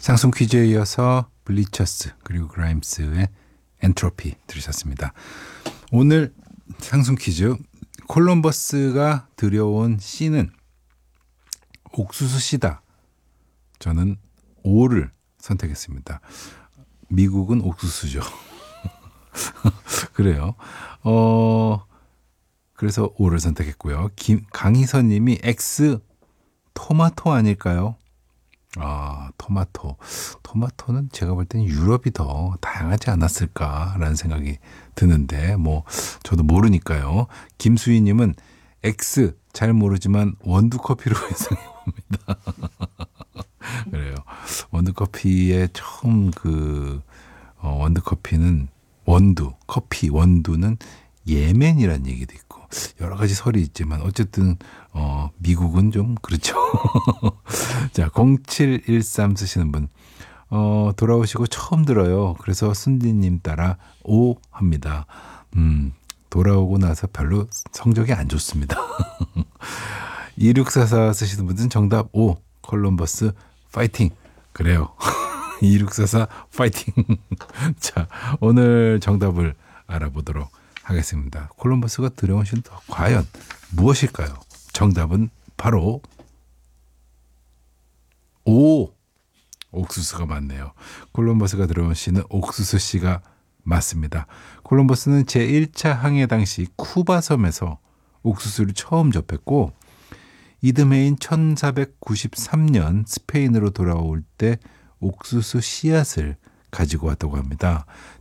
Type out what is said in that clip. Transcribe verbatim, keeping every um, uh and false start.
상승 퀴즈에 이어서 블리처스 그리고 그라임스의 엔트로피 들으셨습니다. 오늘 상승 퀴즈, 콜럼버스가 들여온 씨는 옥수수 씨다. 저는 O를 선택했습니다. 미국은 옥수수죠. 그래요. 어, 그래서 O를 선택했고요. 김, 강희선 님이 X, 토마토 아닐까요? 아, 토마토. 토마토는 제가 볼 때는 유럽이 더 다양하지 않았을까라는 생각이 드는데, 뭐, 저도 모르니까요. 김수희 님은 X, 잘 모르지만 원두커피로 예상해 봅니다. 그래요. 원두커피의 처음 그, 어, 원두커피는 원두, 커피, 원두는 예멘이라는 얘기도 있고, 여러 가지 설이 있지만, 어쨌든, 어, 미국은 좀 그렇죠. 자, 공칠일삼 쓰시는 분, 어, 돌아오시고 처음 들어요. 그래서 순디님 따라 O 합니다. 음, 돌아오고 나서 별로 성적이 안 좋습니다. 이육사사 쓰시는 분은 정답 O, 콜럼버스 파이팅. 그래요. 이육사사 파이팅. 자, 오늘 정답을 알아보도록 하겠습니다. 콜럼버스가 들여온 씨는 과연 무엇일까요? 정답은 바로 오, 옥수수가 맞네요. 콜럼버스가 들여온 씨는 옥수수 씨가 맞습니다. 콜럼버스는 제일 차 항해 당시 쿠바 섬에서 옥수수를 처음 접했고, 이듬해인 천사백구십삼 년 스페인으로 돌아올 때 옥수수 씨앗을 가지고 왔다고 합니다.